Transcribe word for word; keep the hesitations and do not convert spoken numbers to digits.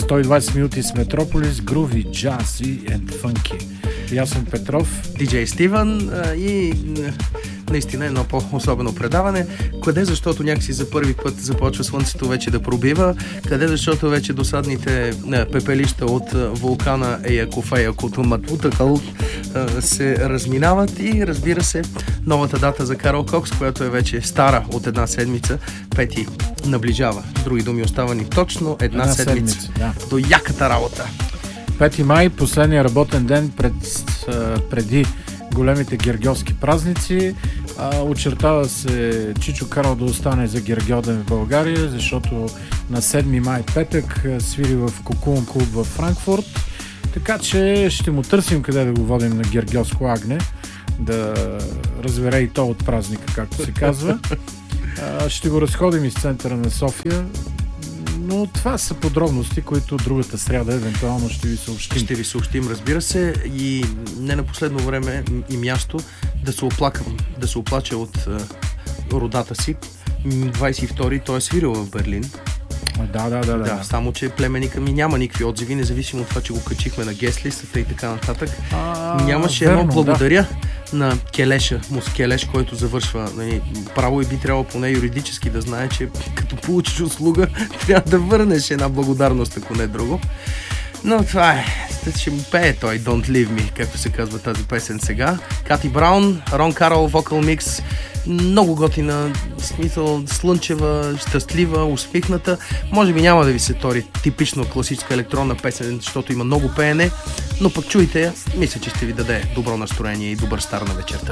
сто и двадесет минути с Метрополис, груви, джаз и фънки. Ясен Петров, диджей Стивън и наистина едно по-особено предаване. Къде, защото някакси за първи път започва слънцето вече да пробива, къде, защото вече досадните пепелища от вулкана Еякофея Котуматутакъл се разминават и разбира се новата дата за Карл Кокс, която е вече стара от една седмица, пети наближава. С други думи, остава ни точно една, една седмица, седмица да. До яката работа. пети май, последния работен ден пред, преди големите гергьовски празници. А, очертава се Чичо Карл да остане за Гергьоден в България, защото на седми май, петък, свири в Кокулон клуб в Франкфурт. Така че ще му търсим къде да го водим на гергьовско агне, да разбере и то от празника, както се казва. А, ще го разходим из центъра на София. Но това са подробности, които другата сряда евентуално ще ви съобщим. Ще ви съобщим, разбира се, и не на последно време и място да се оплакам, да се оплача от е, родата си. двадесет и втори той е свирил в Берлин. Да, да, да, да. Да, само че племеника ми няма никакви отзиви, независимо от това, че го качихме на гест-листата и така нататък. А, Нямаше верно, едно благодаря да. на Келеша, Мускелеш, който завършва нали, право и би трябвало поне юридически да знае, че като получиш услуга, трябва да върнеш една благодарност, ако не друго. Но това е. Ще му пее той Don't Leave Me, както се казва тази песен сега. Кати Браун, Рон Карл, вокал микс. Много готина, смисъл, слънчева, щастлива, усмихната. Може би няма да ви се тори типично класическа електронна песен, защото има много пеене, но пък чуйте я, мисля, че ще ви даде добро настроение и добър стар на вечерта.